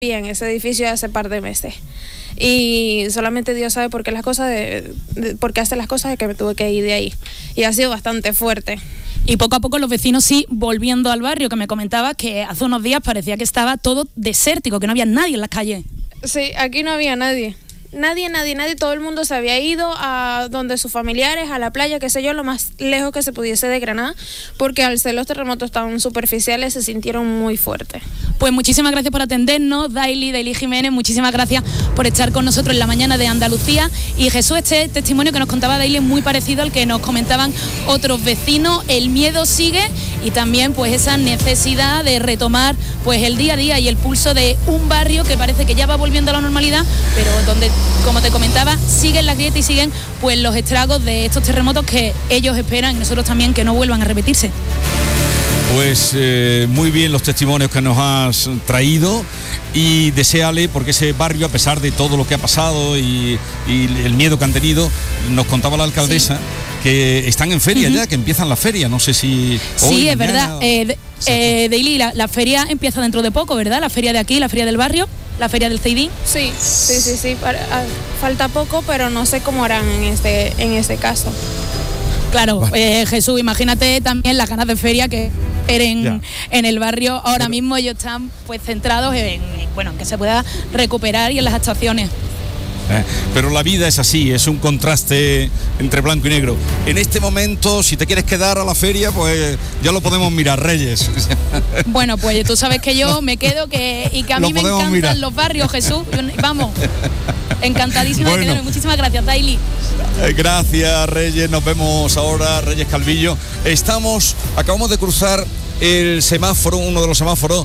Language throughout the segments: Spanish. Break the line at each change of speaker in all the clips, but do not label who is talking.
en ese edificio hace par de meses. Y solamente Dios sabe por qué por qué hace las cosas de que me tuve que ir de ahí. Y ha sido bastante fuerte.
Y poco a poco los vecinos sí volviendo al barrio, que me comentabas que hace unos días parecía que estaba todo desértico, que no había nadie en las calles.
Sí, aquí no había nadie. Nadie, todo el mundo se había ido a donde sus familiares, a la playa, qué sé yo, lo más lejos que se pudiese de Granada, porque al ser los terremotos tan superficiales se sintieron muy fuertes.
Pues muchísimas gracias por atendernos, Daily Jiménez, muchísimas gracias por estar con nosotros en la mañana de Andalucía. Y Jesús, este testimonio que nos contaba Daily es muy parecido al que nos comentaban otros vecinos. El miedo sigue y también pues esa necesidad de retomar pues el día a día y el pulso de un barrio que parece que ya va volviendo a la normalidad, pero donde, como te comentaba, siguen las grietas y siguen pues los estragos de estos terremotos que ellos esperan y nosotros también que no vuelvan a repetirse.
Pues muy bien los testimonios que nos has traído y deséale, porque ese barrio, a pesar de todo lo que ha pasado y el miedo que han tenido, nos contaba la alcaldesa que están en feria ya, que empiezan la feria, no sé si hoy,
sí, es
mañana,
verdad. Daily, la feria empieza dentro de poco, ¿verdad? La feria de aquí, la feria del barrio, la feria del Ceidín.
Sí. Falta poco, pero no sé cómo harán en este caso.
Claro, vale. Jesús, imagínate también las ganas de feria que en el barrio. Ahora mismo ellos están pues centrados en que se pueda recuperar y en las actuaciones.
Pero la vida es así, es un contraste entre blanco y negro. En este momento, si te quieres quedar a la feria, pues ya lo podemos mirar, Reyes.
Bueno, pues tú sabes que yo me quedo y que a mí me encantan mirar los barrios, Jesús. Vamos, encantadísima de quedarme. Muchísimas gracias, Daily.
Gracias, Reyes. Nos vemos ahora, Reyes Calvillo. Acabamos de cruzar el semáforo, uno de los semáforos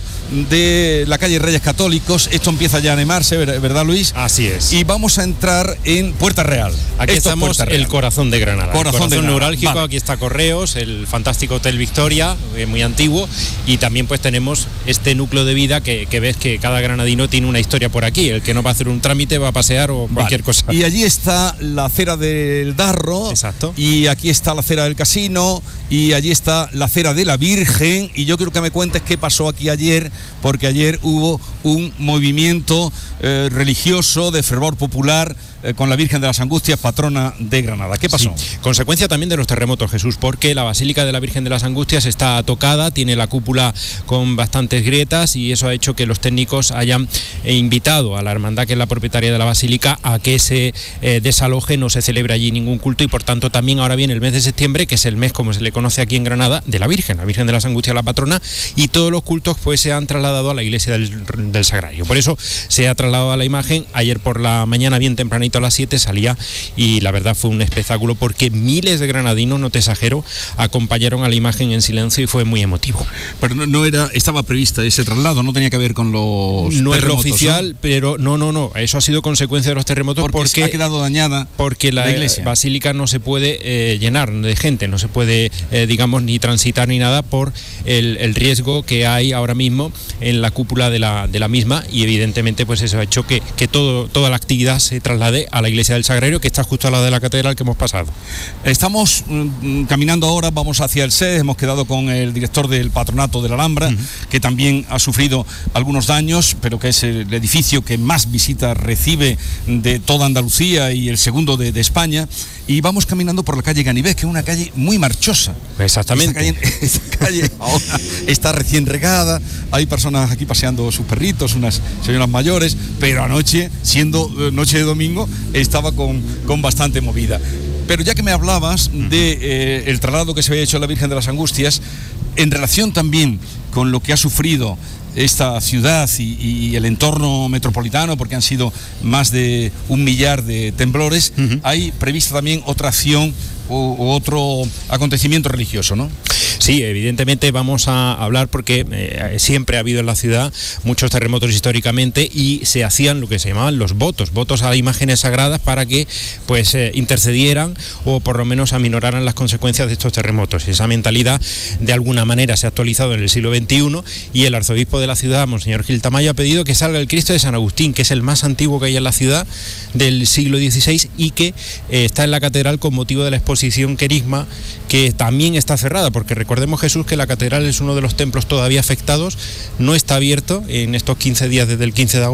de la calle Reyes Católicos. Esto empieza ya a animarse, ¿verdad, Luis?
Así es.
Y vamos a entrar en Puerta Real.
Aquí estamos, el corazón de Granada. Corazón neurálgico, vale. Aquí está Correos, el fantástico Hotel Victoria, muy antiguo, y también pues tenemos este núcleo de vida que ves que cada granadino tiene una historia por aquí. El que no va a hacer un trámite, va a pasear o cualquier cosa.
Y allí está la acera del Darro.
Exacto.
Y aquí está la acera del Casino, y allí está la acera de la Virgen. Y yo quiero que me cuentes qué pasó aquí ayer, porque ayer hubo un movimiento religioso de fervor popular con la Virgen de las Angustias, patrona de Granada. ¿Qué pasó?
Sí. Consecuencia también de los terremotos, Jesús, porque la Basílica de la Virgen de las Angustias está tocada, tiene la cúpula con bastantes grietas, y eso ha hecho que los técnicos hayan invitado a la hermandad, que es la propietaria de la Basílica, a que se desaloje, no se celebre allí ningún culto, y por tanto también ahora viene el mes de septiembre, que es el mes, como se le conoce aquí en Granada, de la Virgen de las Angustias, la patrona, y todos los cultos pues se han trasladado a la iglesia del Sagrario. Por eso se ha trasladado a la imagen. Ayer por la mañana, bien tempranito, a las 7 salía, y la verdad fue un espectáculo, porque miles de granadinos, no te exagero, acompañaron a la imagen en silencio y fue muy emotivo.
Pero estaba prevista ese traslado, no tenía que ver con los
no
terremotos,
es lo oficial, ¿no? Pero no, eso ha sido consecuencia de los terremotos, porque
ha quedado dañada,
porque la iglesia basílica no se puede llenar de gente, no se puede ni transitar ni nada por el riesgo que hay ahora mismo en la cúpula de la misma, y evidentemente pues eso ha hecho que toda la actividad se traslade a la iglesia del Sagrario, que está justo al lado de la catedral que hemos pasado.
Estamos caminando ahora, vamos hacia el SED, hemos quedado con el director del Patronato de la Alhambra, que también ha sufrido algunos daños, pero que es el edificio que más visitas recibe de toda Andalucía y el segundo de España, y vamos caminando por la calle Ganivés, que es una calle muy marchosa.
Exactamente.
Esta calle ahora está recién regada, hay personas aquí paseando sus perritos, unas señoras mayores, pero anoche, siendo noche de domingo, estaba con bastante movida. Pero ya que me hablabas de el traslado que se había hecho a la Virgen de las Angustias, en relación también con lo que ha sufrido esta ciudad y el entorno metropolitano, porque han sido más de 1 millar de temblores, hay prevista también otra acción o otro acontecimiento religioso, ¿no?
Sí, evidentemente vamos a hablar, porque siempre ha habido en la ciudad muchos terremotos históricamente, y se hacían lo que se llamaban los votos a imágenes sagradas para que pues intercedieran o por lo menos aminoraran las consecuencias de estos terremotos. Esa mentalidad de alguna manera se ha actualizado en el siglo XXI, y el arzobispo de la ciudad, Monseñor Gil Tamayo, ha pedido que salga el Cristo de San Agustín, que es el más antiguo que hay en la ciudad, del siglo XVI, y que está en la catedral con motivo de la exposición Querigma, que también está cerrada, porque recordemos, Jesús, que la catedral es uno de los templos todavía afectados, no está abierto en estos 15 días desde el 15 de agosto.